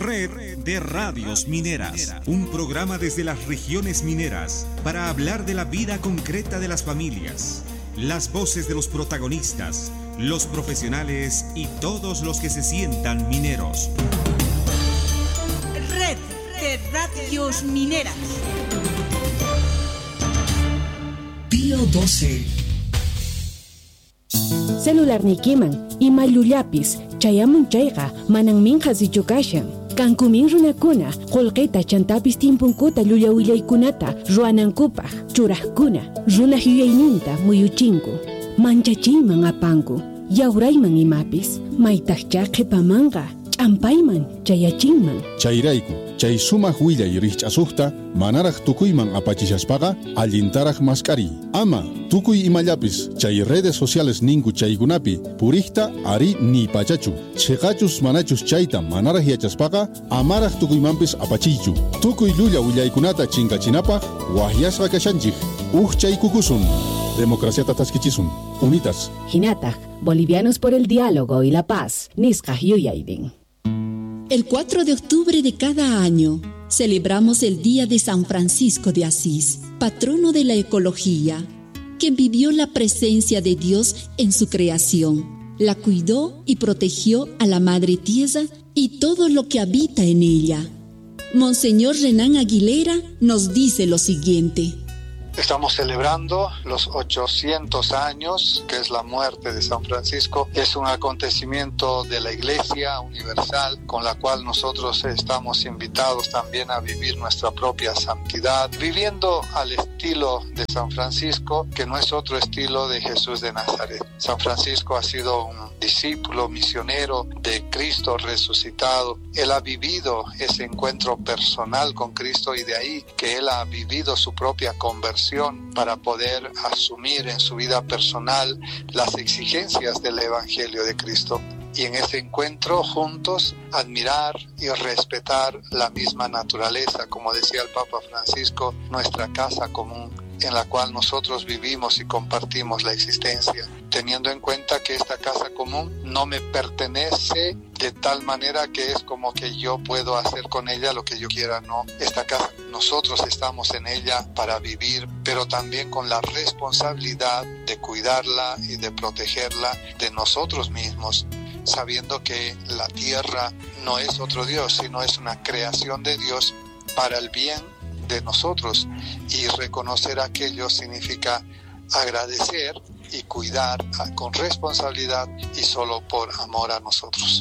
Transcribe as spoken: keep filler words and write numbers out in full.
Red de Radios Mineras, un programa desde las regiones mineras para hablar de la vida concreta de las familias, las voces de los protagonistas, los profesionales y todos los que se sientan mineros. Red de Radios Mineras. Pío doce. Celular nikiman, imayllapis, chayamun chayqa, manang minjas ichukashan. Kankumin runakuna, qolqeta chantapis timpunkuta llulawillaykunata, ruanankupaq, churaqkuna, runaq yuyayninta muyuchinku. Manchachiyman apanku, yawrayman imapis, maytaqcha qhipamanqa, ch'ampayman chayachinman. Chayrayku, chay sumaq willay rikch'asuqta, manaraq tukuyman apachishaspaqa, allintaraq mask'ari. Ama, tukuy imallapis, chay redes sociales ninku chaykunapi, purikta ari ni pachachu. Chhiqachus manachus chayta manaraq yachaspaqa, amaraq tukuymanpis apachiychu. Tukuy llulla willaykunata chinkachinapaq, wahyasqa kashanchik. Uj chaykukusun. Democraciata taskichisun. Unitas. Hinataq, Bolivianos por el Diálogo y la Paz, nisqaq yuyaydin. El cuatro de octubre de cada año celebramos el Día de San Francisco de Asís, patrono de la ecología, que vivió la presencia de Dios en su creación, la cuidó y protegió a la Madre Tierra y todo lo que habita en ella. Monseñor Renan Aguilera nos dice lo siguiente. Estamos celebrando los ochocientos años, que es la muerte de San Francisco. Es un acontecimiento de la Iglesia Universal con la cual nosotros estamos invitados también a vivir nuestra propia santidad, viviendo al estilo de San Francisco, que no es otro estilo de Jesús de Nazaret. San Francisco ha sido un discípulo misionero de Cristo resucitado. Él ha vivido ese encuentro personal con Cristo y de ahí que él ha vivido su propia conversión para poder asumir en su vida personal las exigencias del Evangelio de Cristo. Y en ese encuentro juntos admirar y respetar la misma naturaleza, como decía el Papa Francisco, nuestra casa común, en la cual nosotros vivimos y compartimos la existencia, teniendo en cuenta que esta casa común no me pertenece de tal manera que es como que yo puedo hacer con ella lo que yo quiera. No, esta casa nosotros estamos en ella para vivir, pero también con la responsabilidad de cuidarla y de protegerla de nosotros mismos, sabiendo que la tierra no es otro Dios, sino es una creación de Dios para el bien de nosotros, y reconocer aquello significa agradecer y cuidar con responsabilidad y solo por amor a nosotros.